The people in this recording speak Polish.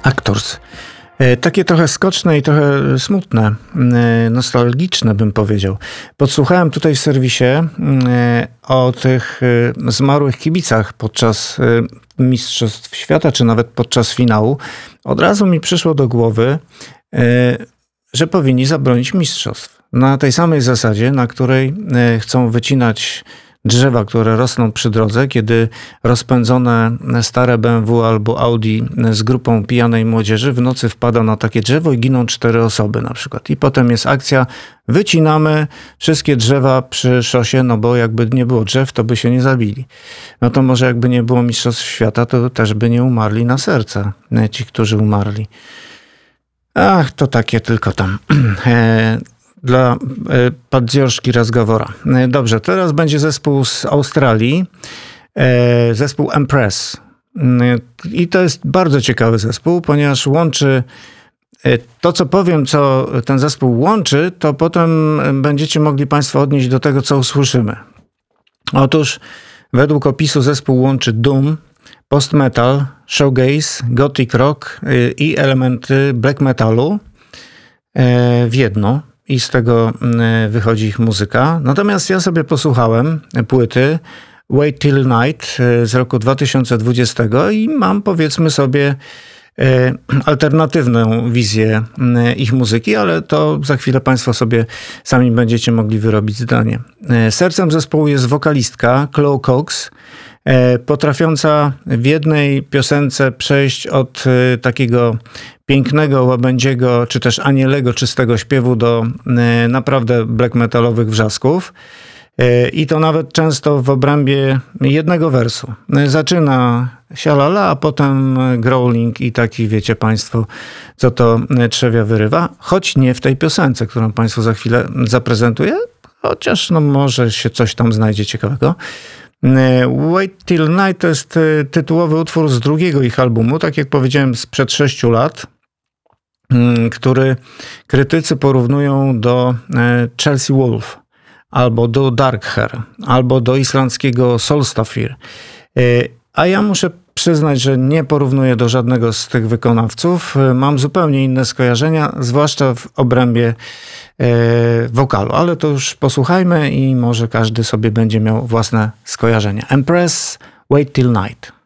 Actors. Takie trochę skoczne i trochę smutne, nostalgiczne bym powiedział. Podsłuchałem tutaj w serwisie o tych zmarłych kibicach podczas Mistrzostw Świata, czy nawet podczas finału. Od razu mi przyszło do głowy, że powinni zabronić mistrzostw. Na tej samej zasadzie, na której chcą wycinać drzewa, które rosną przy drodze, kiedy rozpędzone stare BMW albo Audi z grupą pijanej młodzieży w nocy wpada na takie drzewo i giną 4 osoby na przykład. I potem jest akcja, wycinamy wszystkie drzewa przy szosie, no bo jakby nie było drzew, to by się nie zabili. No to może jakby nie było Mistrzostw Świata, to też by nie umarli na serce, ci, którzy umarli. Ach, to takie tylko tam... Dla Padziorszki Razgawora. Dobrze, teraz będzie zespół z Australii, zespół Empress. I to jest bardzo ciekawy zespół, ponieważ łączy to, co powiem, co ten zespół łączy, to potem będziecie mogli Państwo odnieść do tego, co usłyszymy. Otóż według opisu zespół łączy doom, post-metal, shoegaze, gothic rock i elementy black metalu w jedno. I z tego wychodzi ich muzyka. Natomiast ja sobie posłuchałem płyty Wait Till Night z roku 2020 i mam, powiedzmy sobie, alternatywną wizję ich muzyki, ale to za chwilę Państwo sobie sami będziecie mogli wyrobić zdanie. Sercem zespołu jest wokalistka Chloe Cox, potrafiąca w jednej piosence przejść od takiego pięknego, łabędziego, czy też anielego, czystego śpiewu do naprawdę black metalowych wrzasków. I to nawet często w obrębie jednego wersu. Zaczyna sialala, a potem growling i taki, wiecie Państwo, co to trzewia wyrywa. Choć nie w tej piosence, którą Państwu za chwilę zaprezentuję, chociaż no może się coś tam znajdzie ciekawego. Wait Till Night to jest tytułowy utwór z drugiego ich albumu, tak jak powiedziałem, sprzed 6 lat, który krytycy porównują do Chelsea Wolfe, albo do Darkhair, albo do islandzkiego Solstafir. A ja muszę przyznać, że nie porównuję do żadnego z tych wykonawców. Mam zupełnie inne skojarzenia, zwłaszcza w obrębie wokalu. Ale to już posłuchajmy i może każdy sobie będzie miał własne skojarzenia. Empress, Wait Till Night.